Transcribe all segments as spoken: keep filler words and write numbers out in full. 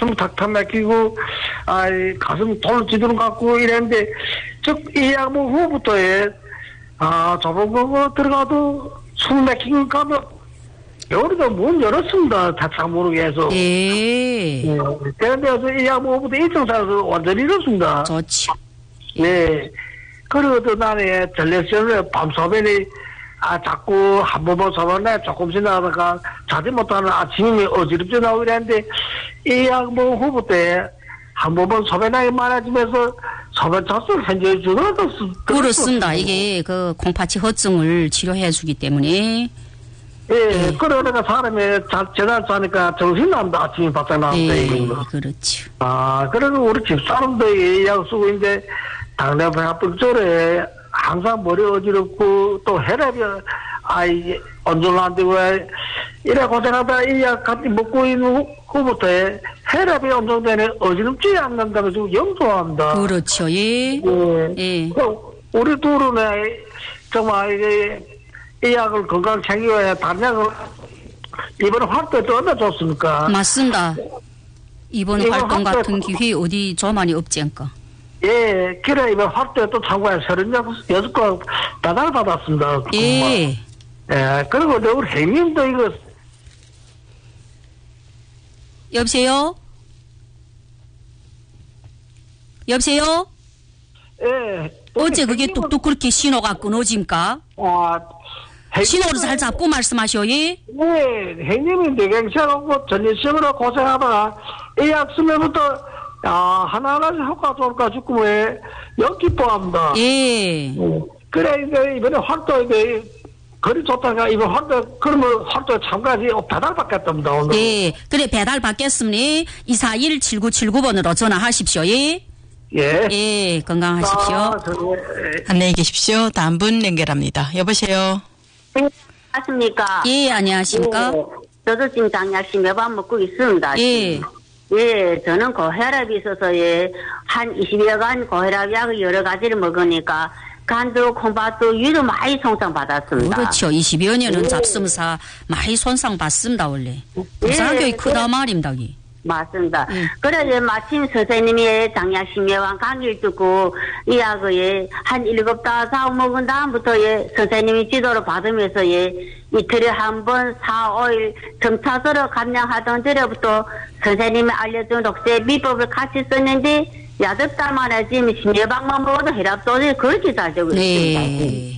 가슴 탁탁 막히고 아 가슴 돌 지도록 갖고 이랬는데 즉이 약뭐 후부터에 아 저번 거 들어가도 숨 막힌 가면 여기도 문 열었습니다. 탁탁 모르게 해서. 예. 네. 그런데 이 약부터 일정 사서 완전히 잃었습니다. 좋죠. 네. 그리고 나는 전례시험을 밤소변이 아, 자꾸 한 번만 서봤네. 조금씩 나가다가 자지 못하는 아침에 어지럽지 나오고 이랬는데, 이 약뭐 후보 때 한 번만 소변하기 많아지면서 소변 차수 현재 줄어들었 그렇습니다. 이게 그 콩팥이 허증을 치료해주기 때문에. 예, 예. 그러다가 사람이 자, 제대로 자니까 정신이 난다. 아침에 바짝 나올 때. 예, 그렇죠. 아, 그리고 우리 집사람도 이 약 쓰고 있는데, 당뇨병합병조래 항상 머리 어지럽고 또 혈압이 아이 온전 안 되고 이래 고생하다 이 약 같이 먹고 있는 후부터 혈압이 온전되네 어지럽지 않는다고 지금 영소합니다. 그렇죠. 예. 예. 예. 우리 둘은 정말 이게 이 약을 건강 챙겨야 다른 약을 이번 활동에 또 얼마나 좋습니까? 맞습니다. 이번, 이번 활동 활동 같은 기회 어디 저만이 없지 않까. 예, 그래, 이번 활동에 또 참가해 서른여섯 건 배달 받았습니다. 예. 예, 그리고 우리 행님도 이거. 여보세요? 여보세요? 예. 어째 그게 뚝뚝 그렇게 신호가 끊어집니까? 아, 신호를 잘 잡고 말씀하셔, 예? 예, 행님이 뇌경색하고 전립선으로 고생하다가 이 약 쓰면부터 아, 하나하나씩 효과 좋을까 싶고, 왜, 연기뽀합니다. 예. 음. 그래, 이제, 이번에 활동, 이제, 거리 좋다가, 이번 활동, 그러면 활동 참가지, 배달 받겠답니다, 오늘. 예. 그래, 배달 받겠습니다. 이사일 칠구칠구 번으로 전화하십시오, 예? 예. 예, 건강하십시오. 아, 저기, 예. 안녕히 계십시오. 다음 분 연결합니다. 여보세요? 네, 안녕하십니까? 예, 안녕하십니까? 예, 저도 지금 장약시 매번 먹고 있습니다. 예. 예, 저는 고혈압이 있어서, 예, 한 이십여간 고혈압 약을 여러 가지를 먹으니까, 간도, 콩팥도, 위도 많이 손상받았습니다. 그렇죠. 이십여 년은 예. 잡수면서 많이 손상받습니다, 원래. 부작용이 예, 크다 예. 말입니다, 이게. 맞습니다. 예. 그래, 마침 선생님이 장약심예왕 강의를 듣고, 이 약을, 예, 한 일곱 달 사고 먹은 다음부터, 예, 선생님이 지도를 받으면서, 예, 이틀에 한 번, 사, 오일, 점차서로 감량하던 때부터 선생님이 알려준 녹색 비법을 같이 썼는데, 여덟 달 만에 지금 심예방만 먹어도 혈압 조절이 그렇게 잘 되고 있습니다. 네.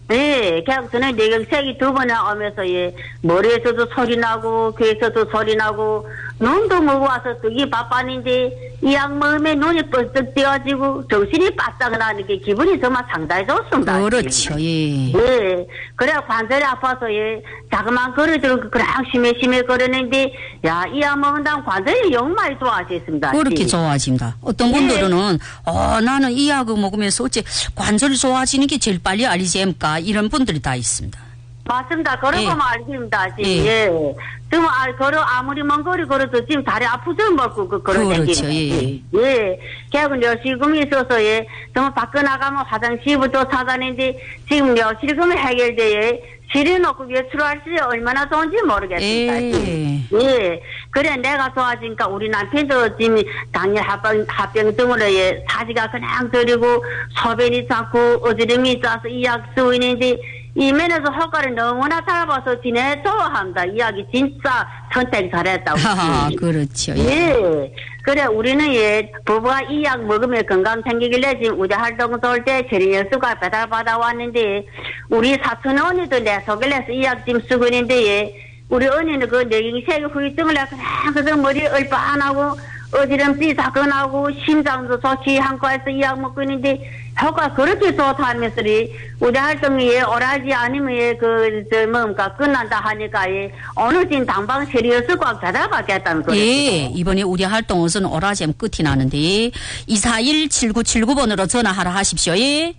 네, 그냥 저는 뇌경색이 두 번이나 오면서, 예, 머리에서도 소리 나고, 귀에서도 소리 나고, 눈도 먹고 와서 뜨기 바빴는데, 이 약 먹으면 눈이 뻘떡 띄어지고, 정신이 바짝 나는 게 기분이 정말 상당히 좋습니다. 그렇죠, 예. 예. 그래, 관절이 아파서, 예, 자그만 거리들은 그냥 심해 심해 거리는데, 야, 이 약 먹은다면 관절이 정말 좋아지겠습니다. 그렇게 좋아집니다. 어떤 분들은, 어, 나는 이 약을 먹으면서 어째 관절이 좋아지는 게 제일 빨리 알리지 않을까, 이런 분들이 다 있습니다. 맞습니다. 걸어보면 예. 알겠습니다. 지금, 예. 예. 지금, 아, 걸어, 아무리 먼 거리 걸어도 지금 다리 아프죠, 먹고, 그, 걸어 그렇죠, 다니는. 예. 예. 계약은 여실금이 있어서, 예. 정말 밖에 나가면 화장실부터 찾아내는데, 지금 여실금이 해결돼, 예. 실어놓고 외출할 수 얼마나 좋은지 모르겠습니다. 예. 예. 그래, 내가 좋아지니까 우리 남편도 지금 당뇨 합병, 합병 등으로, 예. 사지가 그냥 들이고, 소변이 자꾸 어지럼이 짜서 이 약 쓰고 있는데, 이 면에서 효과를 너무나 잘 봐서 지내 좋아합니다. 이야기 진짜 선택 잘했다고. 하하, 그렇죠. 예. 예. 그래, 우리는 예, 부부가 이 약 먹으면 건강 챙기길래 지금 우대 활동 돌 때 제리연수가 배달받아 왔는데, 우리 사촌 언니도 내 소개를 해서 이 약 지금 쓰고 있는데, 예, 우리 언니는 그 뇌경색 후유증을 해서 그냥 머리 얼빠하고, 어지럼증이 자근하고, 심장도 좋지 한과에서 이 약 먹고 있는데, 효과 그렇게 좋다면서 우리 활동이 오라지 아니면 그, 저, 뭡니까, 끝난다 하니까, 오늘 지금 당방 세리어스 꽉 배달받겠다는 거예요. 예, 이번에 우리 활동은 오라잼 끝이 나는데, 이사일 칠구칠구 번으로 전화하라 하십시오, 예?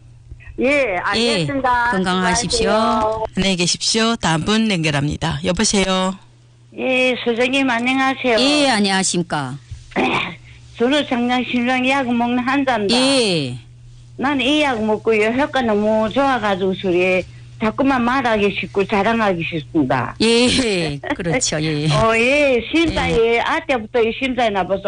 예, 알겠습니다. 예, 건강하십시오. 수고하세요. 안녕히 계십시오. 다음 분 연결합니다. 여보세요? 예, 소장님 안녕하세요. 예, 안녕하십니까. 저는 장량심장 약 먹는 한자입니다. 예. 나는 이 약 먹고요. 효과 너무 좋아가지고 소리 자꾸만 말하기 쉽고 자랑하기 쉽습니다. 예, 그렇죠, 예. 어, 예, 심사에, 아 때부터 이 심사에 나봐서